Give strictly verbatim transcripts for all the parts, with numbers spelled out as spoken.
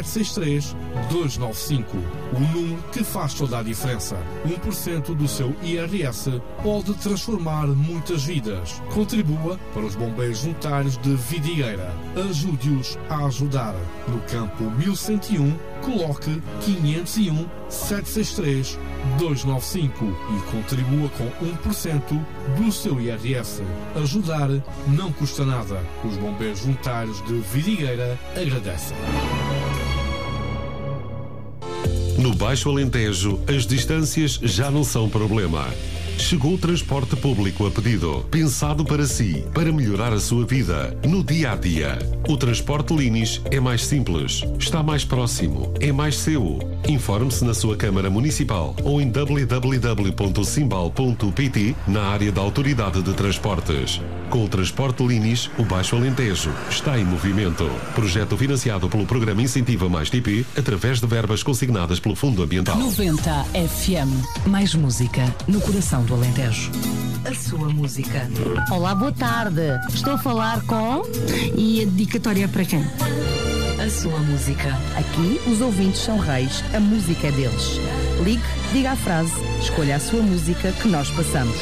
sete seis três, dois nove cinco. O número que faz toda a diferença. um por cento do seu I R S pode transformar muitas vidas. Contribua para os bombeiros voluntários de Vidigueira. Ajude-os a ajudar. No campo mil cento e um, coloque quinhentos e um, sete seis três, dois nove cinco e contribua com um por cento do seu I R S. Ajudar não custa nada. Os bombeiros voluntários de Vidigueira agradecem. No Baixo Alentejo, as distâncias já não são problema. Chegou o transporte público a pedido, pensado para si, para melhorar a sua vida, no dia a dia. O transporte Linis é mais simples, está mais próximo, é mais seu. Informe-se na sua Câmara Municipal ou em w w w ponto simbal ponto p t na área da Autoridade de Transportes. Com o transporte Linis, o Baixo Alentejo está em movimento. Projeto financiado pelo Programa Incentiva Mais T P, através de verbas consignadas pelo Fundo Ambiental. noventa F M. Mais música no coração do Alentejo. A sua música. Olá, boa tarde. Estou a falar com... E a dedicatória é para quem? A sua música. Aqui, os ouvintes são reis. A música é deles. Ligue, diga a frase, escolha a sua música que nós passamos.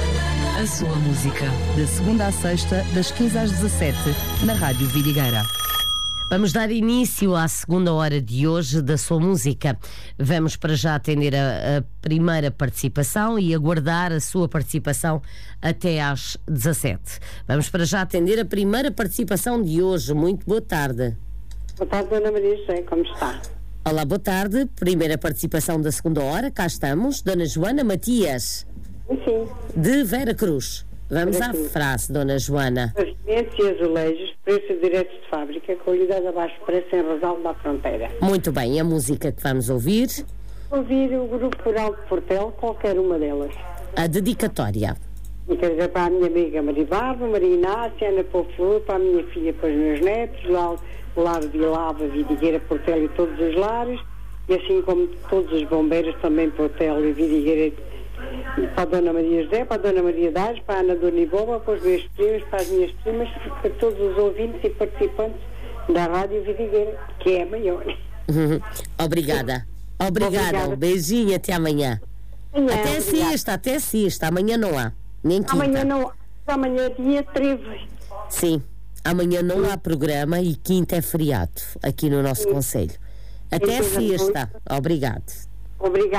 A sua música. De segunda à sexta, das quinze às dezassete, na Rádio Vidigueira. Vamos dar início à segunda hora de hoje da sua música. Vamos para já atender a, a primeira participação e aguardar a sua participação até às dezassete. Vamos para já atender a primeira participação de hoje. Muito boa tarde. Boa tarde, Dona Maria José, como está? Olá, boa tarde. Primeira participação da segunda hora. Cá estamos. Dona Joana Matias. Sim. De Vera Cruz. Vamos à frase, Dona Joana. Pavimentos e azulejos, preço direto de fábrica, qualidade abaixo preço em Rosal da Fronteira. Muito bem, a música que vamos ouvir? Ouvir o Grupo Rural de Portel, qualquer uma delas. A dedicatória. E quer dizer, para a minha amiga Maria Barba, Maria Inácia, Ana Pouco, para a minha filha, para os meus netos, lá, o lar de Lava, Vidigueira, Portel e todos os lares, e assim como todos os bombeiros, também Portel e Vidigueira, para a Dona Maria José, para a Dona Maria Daz, para a Ana Dona Iboba, para os meus primos, para as minhas primas, para todos os ouvintes e participantes da Rádio Vidigueira, que é a maior. Uhum. Obrigada. Obrigada. Obrigada. Um beijinho, até amanhã. amanhã até obrigada. sexta, até sexta. Amanhã não há. Nem quinta. Amanhã não há. Amanhã é dia treze. Sim. Amanhã não há programa e quinta é feriado aqui no nosso concelho. Até sexta. Obrigado. Obrigada.